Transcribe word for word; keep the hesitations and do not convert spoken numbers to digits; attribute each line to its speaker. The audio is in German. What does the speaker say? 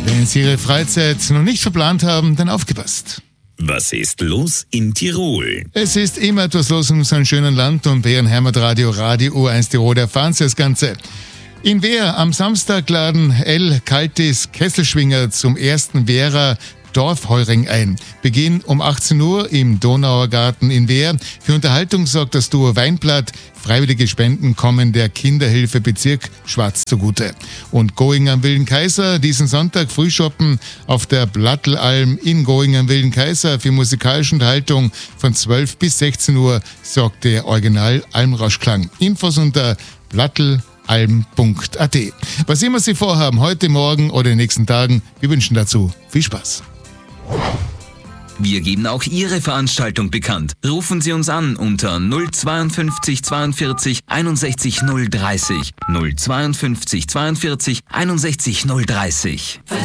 Speaker 1: Wenn Sie Ihre Freizeit noch nicht verplant haben, dann aufgepasst.
Speaker 2: Was ist los in Tirol?
Speaker 1: Es ist immer etwas los in unserem schönen Land und bei Ihrem Heimatradio Radio U eins Tirol erfahren Sie das Ganze. In Wehr am Samstag laden El Kaltis Kesselschwinger zum ersten Wehrer Dorfheuring ein. Beginn um achtzehn Uhr im Donauer Garten in Wehr. Für Unterhaltung sorgt das Duo Weinblatt. Freiwillige Spenden kommen der Kinderhilfebezirk Schwarz zugute. Und Going am Wilden Kaiser, diesen Sonntag Frühschoppen auf der Blattelalm in Going am Wilden Kaiser. Für musikalische Unterhaltung von zwölf bis sechzehn Uhr sorgt der Original Almrauschklang. Infos unter blattelalm punkt a t. Was immer Sie vorhaben, heute, morgen oder in den nächsten Tagen, wir wünschen dazu viel Spaß.
Speaker 3: Wir geben auch Ihre Veranstaltung bekannt. Rufen Sie uns an unter null fünfundzwanzig zweiundvierzig einundsechzig null dreißig. null fünfundzwanzig zweiundvierzig einundsechzig null dreißig.